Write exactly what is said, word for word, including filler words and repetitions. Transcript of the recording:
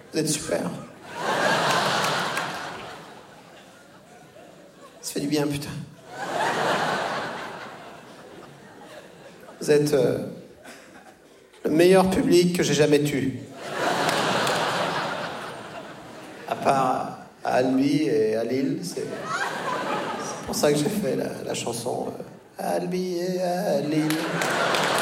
Vous êtes super. Ça fait du bien, putain. Vous êtes euh, le meilleur public que j'ai jamais eu. À part à Albi et à Lille, c'est, c'est pour ça que j'ai fait la, la chanson euh, Albi et à Lille.